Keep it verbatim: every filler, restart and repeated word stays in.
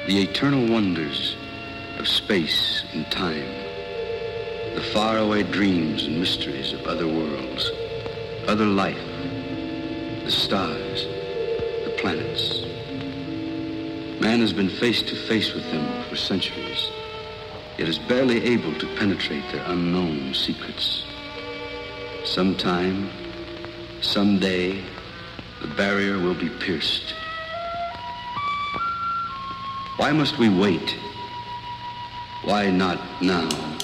the eternal wonders of space and time, the faraway dreams and mysteries of other worlds, other life, the stars, the planets. Man has been face to face with them for centuries, yet is barely able to penetrate their unknown secrets. Sometime, someday, the barrier will be pierced. Why must we wait? Why not now?